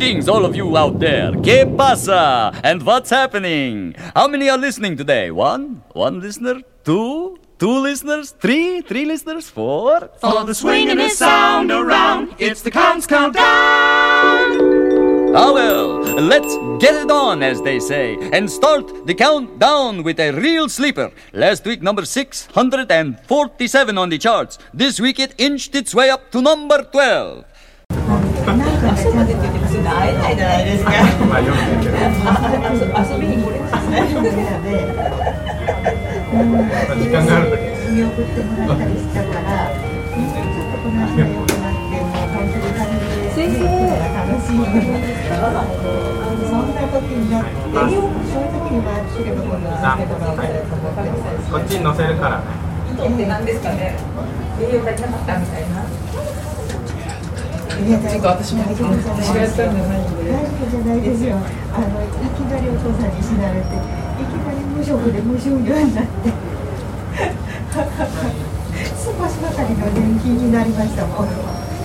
Greetings, all of you out there. ¿Qué pasa? And what's happening? How many are listening today? One listener? Two listeners? Three listeners? Four? For the swingingest sound around, it's the Counts Countdown. Ah well, let's get it on, as they say, and start the countdown with a real sleeper. Last week, number 647 on the charts. This week, it inched its way up to number 12. なんか朝までって言ってますよね。会えないじゃないですか。遊びに来れますね。 時間があるだけ。 見送ってもらったりしたから、もうちょっとこの辺が良くなって、もう本当に旅で行くのが楽しい。そんな時になって、そういう時にはシルバーのセトがこっちに乗せるからね。 糸って何ですかね。栄養足りなかったみたいな。私も違ったんじゃないんで。大丈夫じゃないですよ。いきなりお父さんに死なれて、いきなり無職で無収入になって、少しばかりの年金になりましたもん。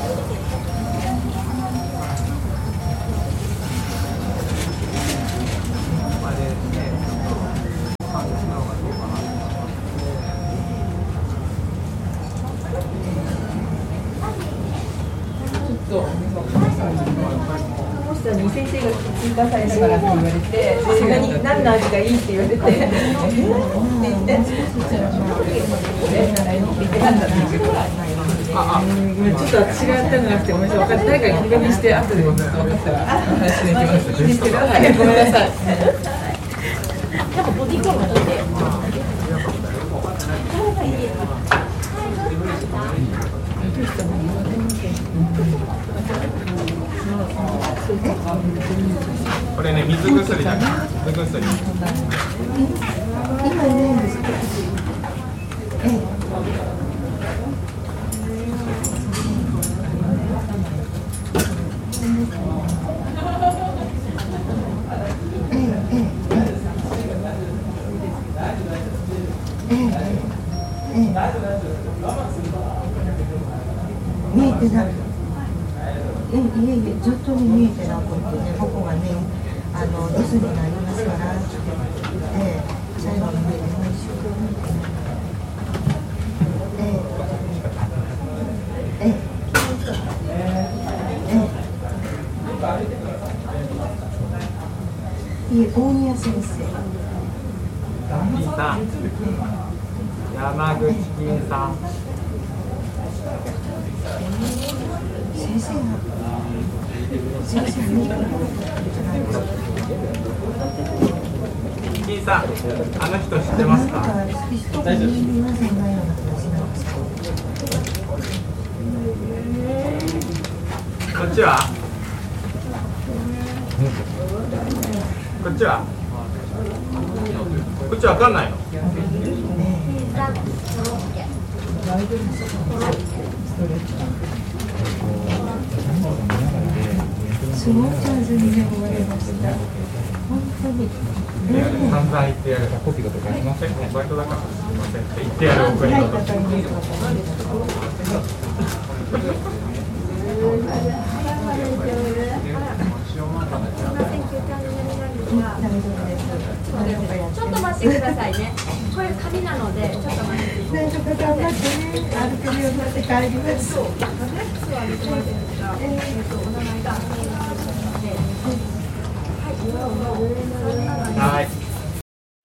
先生が追加されたからって言われて、何の味がいいって言われて、って言って、ちょっと私がやったんじゃなくて、ごめんなさい、分かって、誰かに振り紙して、後で分かったら話しに行きます。いいですけど、はい、ごめんなさい。なんかボディコームだって。 これね、水薬だから。水薬。 今いないんですか。見えてない。いえ、ずっと見えてなくてね、僕がね、留守になりますからって言って、最後の目でも一生懸命見てない。大宮先生。 金さん。山口金さん。 先生が金さん、あの人知ってますか？大丈夫。こっちは？こっちは？こっちわかんないの？すごい上手に読まれました。本当に。 散々言ってやる。コピーとかありません。バイトだから。すみません。言ってやるお国のと。 ちょっと待ってくださいね。これ紙なので、ちょっと待って。 なんとか頑張ってね。歩けるようになって帰ります。 そう。アドレスは見てませんが、お名前。